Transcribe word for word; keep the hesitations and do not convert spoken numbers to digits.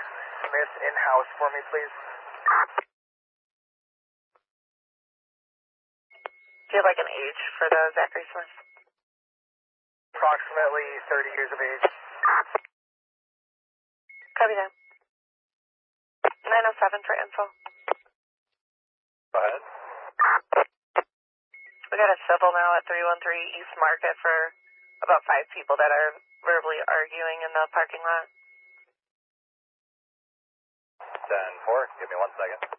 Smith in-house for me, please. Do you have like an age for the Zachary Smith? Approximately thirty years of age. Copy that. nine oh seven for info. Go ahead. We got a civil now at three one three East Market for about five people that are verbally arguing in the parking lot. ten four, give me one second.